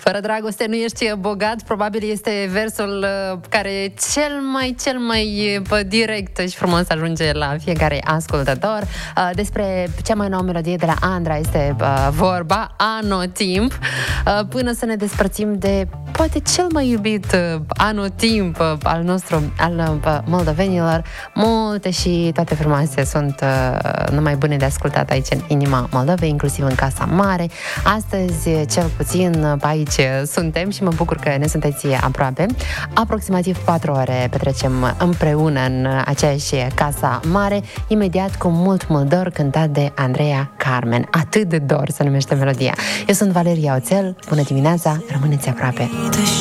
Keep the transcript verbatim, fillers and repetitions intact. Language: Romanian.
Fără dragoste nu ești bogat, probabil este versul care cel mai, cel mai direct și frumos ajunge la fiecare ascultător. Despre cea mai nouă melodie de la Andra este vorba, Anotimp, până să ne despărțim de poate cel mai iubit anotimp al nostru, al moldovenilor. Multe și toate frumoase sunt numai bune de ascultat aici în inima Moldovei, inclusiv în Casa Mare. Astăzi, cel puțin, pe aici suntem și mă bucur că ne sunteți aproape. Aproximativ patru ore petrecem împreună în aceeași Casa Mare, imediat cu mult, mult dor, cântat de Andreea Carmen. Atât de dor se numește melodia. Eu sunt Valeria Oțel, bună dimineața, rămâneți aproape!